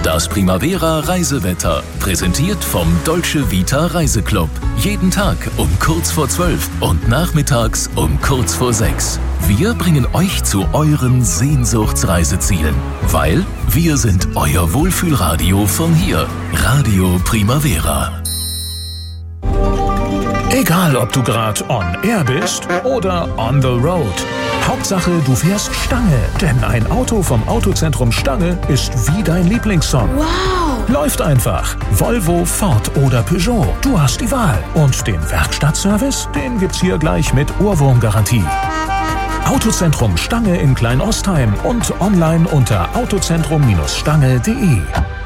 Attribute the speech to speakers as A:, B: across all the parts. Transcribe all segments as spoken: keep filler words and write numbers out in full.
A: Das Primavera Reisewetter, präsentiert vom Dolce Vita Reiseclub. Jeden Tag um kurz vor zwölf und nachmittags um kurz vor sechs. Wir bringen euch zu euren Sehnsuchtsreisezielen, weil wir sind euer Wohlfühlradio von hier. Radio Primavera.
B: Egal, ob du gerade on air bist oder on the road. Hauptsache, du fährst Stange, denn ein Auto vom Autozentrum Stange ist wie dein Lieblingssong.
C: Wow!
B: Läuft einfach. Volvo, Ford oder Peugeot. Du hast die Wahl. Und den Werkstattservice, den gibt's hier gleich mit Ohrwurmgarantie. Autozentrum Stange in Kleinostheim und online unter autozentrum Stange punkt de.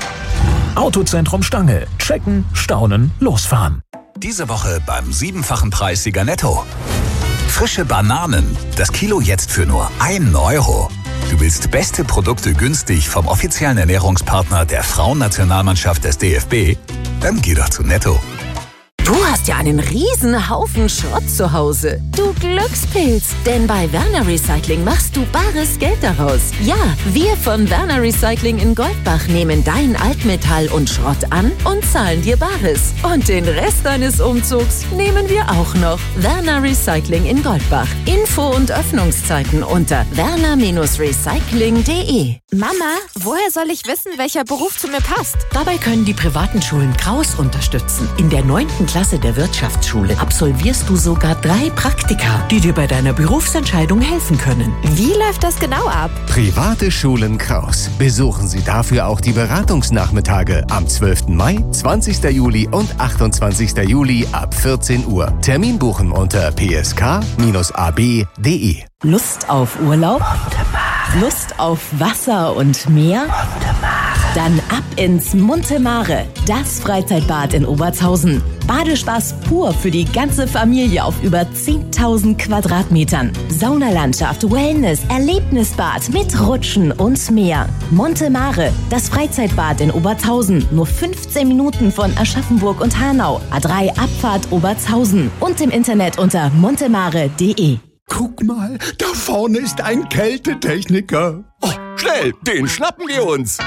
B: Autozentrum Stange. Checken, staunen, losfahren.
D: Diese Woche beim siebenfachen Preissieger Netto. Frische Bananen. Das Kilo jetzt für nur ein Euro. Du willst beste Produkte günstig vom offiziellen Ernährungspartner der Frauennationalmannschaft des D F B? Dann geh doch zu Netto.
C: Du hast ja einen riesen Haufen Schrott zu Hause. Du Glückspilz. Denn bei Werner Recycling machst du bares Geld daraus. Ja, wir von Werner Recycling in Goldbach nehmen dein Altmetall und Schrott an und zahlen dir Bares. Und den Rest deines Umzugs nehmen wir auch noch. Werner Recycling in Goldbach. Info und Öffnungszeiten unter werner recycling punkt de.
E: Mama, woher soll ich wissen, welcher Beruf zu mir passt?
F: Dabei können die privaten Schulen Kraus unterstützen. In der neunten Klasse der Wirtschaftsschule absolvierst du sogar drei Praktika, die dir bei deiner Berufsentscheidung helfen können.
E: Wie läuft das genau ab?
G: Private Schulen Kraus. Besuchen Sie dafür auch die Beratungsnachmittage am zwölften Mai, zwanzigsten Juli und achtundzwanzigsten Juli ab vierzehn Uhr. Termin buchen unter p s k a b punkt de.
F: Lust auf Urlaub? Lust auf Wasser und Meer? Dann ab ins Monte Mare, das Freizeitbad in Obertshausen. Badespaß pur für die ganze Familie auf über zehntausend Quadratmetern. Saunalandschaft, Wellness, Erlebnisbad mit Rutschen und mehr. Monte Mare, das Freizeitbad in Obertshausen. Nur fünfzehn Minuten von Aschaffenburg und Hanau. A drei Abfahrt Obertshausen. Und im Internet unter montemare punkt de.
H: Guck mal, da vorne ist ein Kältetechniker.
I: Oh, schnell, den schnappen wir uns.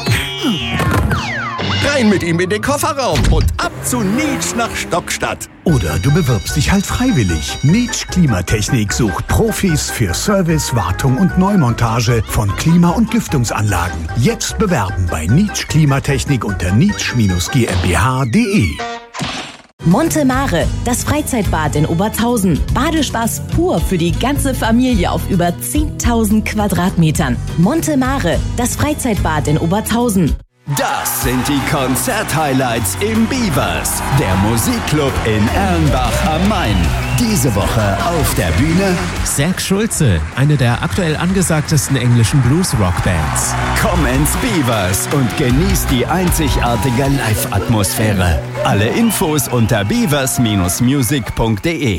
I: Rein mit ihm in den Kofferraum und ab zu Nietsch nach Stockstadt.
H: Oder du bewirbst dich halt freiwillig. Nietsch Klimatechnik sucht Profis für Service, Wartung und Neumontage von Klima- und Lüftungsanlagen. Jetzt bewerben bei Nietsch Klimatechnik unter nietsch G m b h punkt de.
F: Monte Mare, das Freizeitbad in Obertshausen. Badespaß pur für die ganze Familie auf über zehntausend Quadratmetern. Monte Mare, das Freizeitbad in Obertshausen.
J: Das sind die Konzert-Highlights im Beavers, der Musikclub in Erlenbach am Main. Diese Woche auf der Bühne
K: Zach Schulze, eine der aktuell angesagtesten englischen Blues-Rock-Bands.
J: Komm ins Beavers und genieß die einzigartige Live-Atmosphäre. Alle Infos unter beavers music punkt de.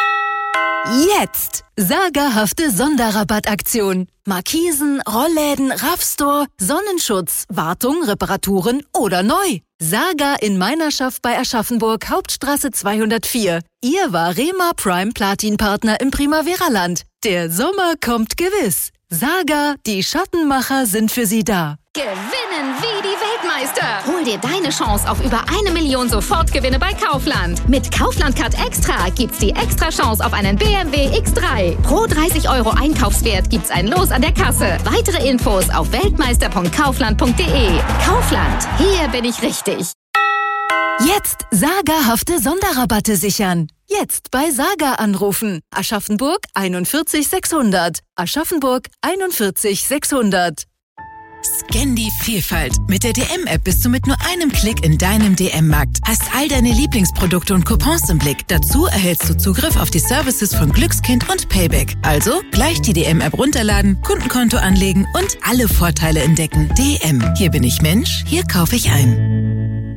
L: Jetzt! Sagerhafte Sonderrabattaktion. Markisen, Rollläden, Raffstore, Sonnenschutz, Wartung, Reparaturen oder neu. Saga in Meinerschaft bei Aschaffenburg, Hauptstraße zweihundertvier. Ihr Varema Prime Platin Partner im Primavera-Land. Der Sommer kommt gewiss. Saga, die Schattenmacher sind für Sie da.
M: Gewinnen wie die Weltmeister. Hol dir deine Chance auf über eine Million Sofortgewinne bei Kaufland. Mit Kaufland Card Extra gibt's die extra Chance auf einen B M W X drei. Pro dreißig Euro Einkaufswert gibt's ein Los an der Kasse. Weitere Infos auf weltmeister punkt kaufland punkt de. Kaufland, hier bin ich richtig.
L: Jetzt sagerhafte Sonderrabatte sichern. Jetzt bei Saga anrufen. Aschaffenburg einundvierzig sechshundert. Aschaffenburg einundvierzig sechshundert.
N: Scan die Vielfalt. Mit der D M-App bist du mit nur einem Klick in deinem D M-Markt. Hast all deine Lieblingsprodukte und Coupons im Blick. Dazu erhältst du Zugriff auf die Services von Glückskind und Payback. Also gleich die D M-App runterladen, Kundenkonto anlegen und alle Vorteile entdecken. D M. Hier bin ich Mensch, hier kaufe ich ein.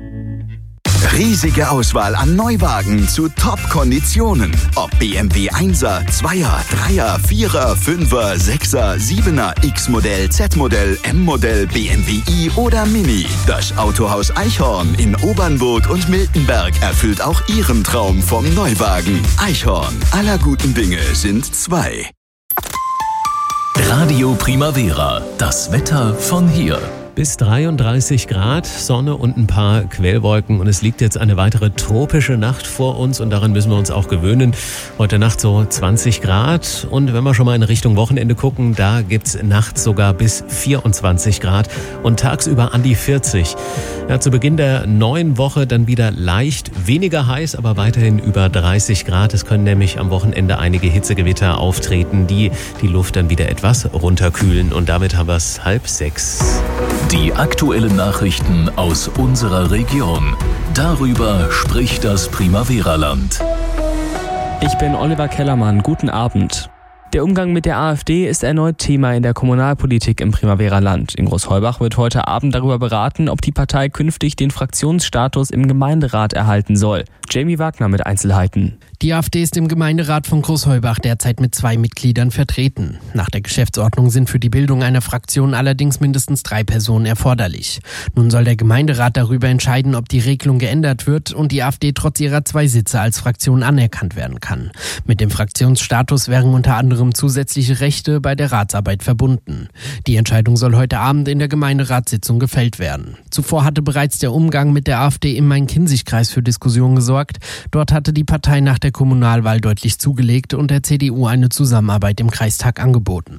O: Riesige Auswahl an Neuwagen zu Top-Konditionen. Ob B M W Einser, Zweier, Dreier, Vierer, Fünfer, Sechser, Siebener, X-Modell, Z-Modell, M-Modell, B M W i oder Mini. Das Autohaus Eichhorn in Obernburg und Miltenberg erfüllt auch Ihren Traum vom Neuwagen. Eichhorn, aller guten Dinge sind zwei.
A: Radio Primavera, das Wetter von hier.
K: bis dreiunddreißig Grad, Sonne und ein paar Quellwolken und es liegt jetzt eine weitere tropische Nacht vor uns und daran müssen wir uns auch gewöhnen. Heute Nacht so zwanzig Grad und wenn wir schon mal in Richtung Wochenende gucken, da gibt's nachts sogar bis vierundzwanzig Grad und tagsüber an die vierzig. Ja, zu Beginn der neuen Woche dann wieder leicht weniger heiß, aber weiterhin über dreißig Grad. Es können nämlich am Wochenende einige Hitzegewitter auftreten, die die Luft dann wieder etwas runterkühlen und damit haben wir es halb sechs.
A: Die aktuellen Nachrichten aus unserer Region. Darüber spricht das Primavera-Land.
P: Ich bin Oliver Kellermann. Guten Abend. Der Umgang mit der AfD ist erneut Thema in der Kommunalpolitik im Primavera-Land. In Großheubach wird heute Abend darüber beraten, ob die Partei künftig den Fraktionsstatus im Gemeinderat erhalten soll. Jamie Wagner mit Einzelheiten.
Q: Die AfD ist im Gemeinderat von Großheubach derzeit mit zwei Mitgliedern vertreten. Nach der Geschäftsordnung sind für die Bildung einer Fraktion allerdings mindestens drei Personen erforderlich. Nun soll der Gemeinderat darüber entscheiden, ob die Regelung geändert wird und die AfD trotz ihrer zwei Sitze als Fraktion anerkannt werden kann. Mit dem Fraktionsstatus wären unter anderem zusätzliche Rechte bei der Ratsarbeit verbunden. Die Entscheidung soll heute Abend in der Gemeinderatssitzung gefällt werden. Zuvor hatte bereits der Umgang mit der AfD im Main-Kinzig-Kreis für Diskussionen gesorgt. Dort hatte die Partei nach der Kommunalwahl deutlich zugelegt und der C D U eine Zusammenarbeit im Kreistag angeboten.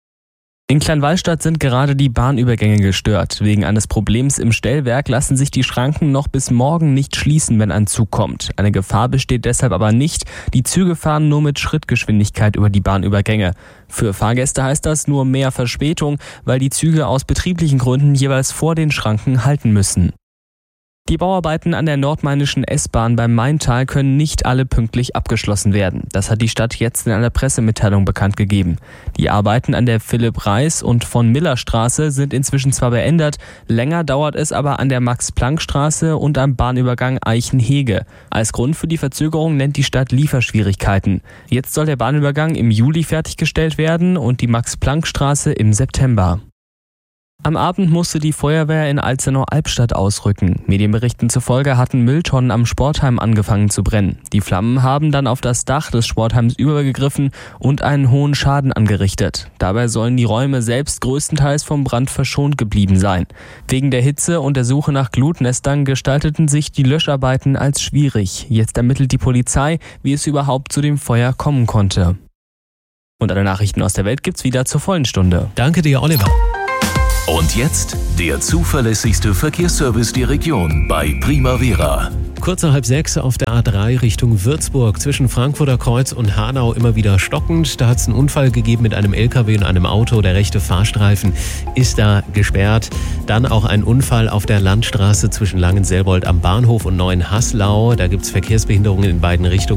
P: In Kleinwallstadt sind gerade die Bahnübergänge gestört. Wegen eines Problems im Stellwerk lassen sich die Schranken noch bis morgen nicht schließen, wenn ein Zug kommt. Eine Gefahr besteht deshalb aber nicht. Die Züge fahren nur mit Schrittgeschwindigkeit über die Bahnübergänge. Für Fahrgäste heißt das nur mehr Verspätung, weil die Züge aus betrieblichen Gründen jeweils vor den Schranken halten müssen. Die Bauarbeiten an der nordmainischen S-Bahn beim Maintal können nicht alle pünktlich abgeschlossen werden. Das hat die Stadt jetzt in einer Pressemitteilung bekannt gegeben. Die Arbeiten an der Philipp-Reis- und von-Miller-Straße sind inzwischen zwar beendet, länger dauert es aber an der Max-Planck-Straße und am Bahnübergang Eichenhege. Als Grund für die Verzögerung nennt die Stadt Lieferschwierigkeiten. Jetzt soll der Bahnübergang im Juli fertiggestellt werden und die Max-Planck-Straße im September. Am Abend musste die Feuerwehr in Alzenau-Albstadt ausrücken. Medienberichten zufolge hatten Mülltonnen am Sportheim angefangen zu brennen. Die Flammen haben dann auf das Dach des Sportheims übergegriffen und einen hohen Schaden angerichtet. Dabei sollen die Räume selbst größtenteils vom Brand verschont geblieben sein. Wegen der Hitze und der Suche nach Glutnestern gestalteten sich die Löscharbeiten als schwierig. Jetzt ermittelt die Polizei, wie es überhaupt zu dem Feuer kommen konnte. Und alle Nachrichten aus der Welt gibt's wieder zur vollen Stunde.
K: Danke dir, Oliver.
A: Und jetzt der zuverlässigste Verkehrsservice der Region bei Primavera.
K: Kurz nach halb sechs auf der A drei Richtung Würzburg zwischen Frankfurter Kreuz und Hanau immer wieder stockend. Da hat es einen Unfall gegeben mit einem L K W und einem Auto. Der rechte Fahrstreifen ist da gesperrt. Dann auch ein Unfall auf der Landstraße zwischen Langenselbold am Bahnhof und Neuenhaslau. Da gibt es Verkehrsbehinderungen in beiden Richtungen.